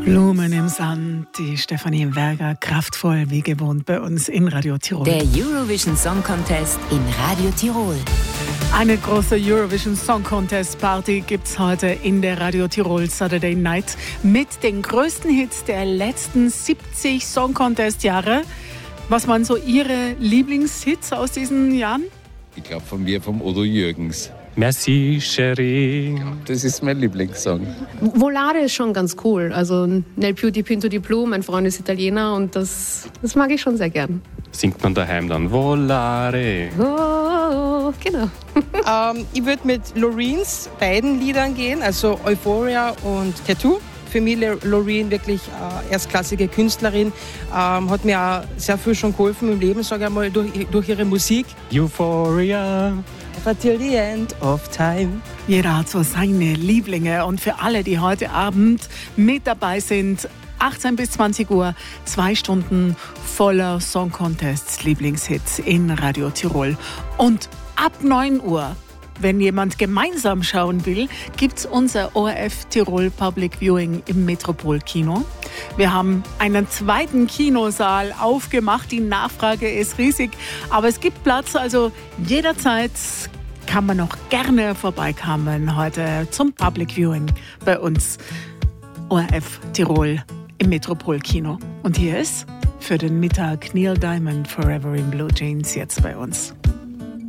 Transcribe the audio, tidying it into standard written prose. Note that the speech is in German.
Blumen im Sand, die Stefanie Berger, kraftvoll wie gewohnt bei uns in Radio Tirol. Der Eurovision Song Contest in Radio Tirol. Eine große Eurovision Song Contest Party gibt's heute in der Radio Tirol Saturday Night mit den größten Hits der letzten 70 Song Contest Jahre. Was waren so Ihre Lieblingshits aus diesen Jahren? Ich glaube von mir, vom Udo Jürgens. Merci, Chérie. Das ist mein Lieblingssong. Volare ist schon ganz cool. Also Nel più dipinto di blu, mein Freund ist Italiener und das mag ich schon sehr gern. Singt man daheim dann Volare? Oh, genau. Ich würde mit Loreens beiden Liedern gehen, also Euphoria und Tattoo. Für mich Loreen wirklich erstklassige Künstlerin, hat mir auch sehr viel schon geholfen im Leben, sage ich mal, durch ihre Musik. Euphoria. Till the end of time. Jeder hat so seine Lieblinge und für alle, die heute Abend mit dabei sind, 18 bis 20 Uhr, 2 Stunden voller Song Contests, Lieblingshits in Radio Tirol. Und ab 9 Uhr, wenn jemand gemeinsam schauen will, gibt's unser ORF Tirol Public Viewing im Metropolkino. Wir haben einen zweiten Kinosaal aufgemacht. Die Nachfrage ist riesig, aber es gibt Platz. Also jederzeit kann man noch gerne vorbeikommen heute zum Public Viewing bei uns. ORF Tirol im Metropolkino. Und hier ist für den Mittag Neil Diamond, Forever in Blue Jeans, jetzt bei uns.